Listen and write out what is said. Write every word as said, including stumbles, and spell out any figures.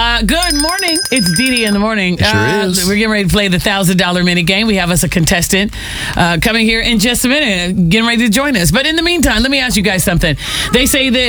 Uh, good morning. It's Dee Dee in the morning. It sure uh, is. We're getting ready to play the one thousand dollars minute game. We have us a contestant uh, coming here in just a minute, getting ready to join us. But in the meantime, let me ask you guys something. They say that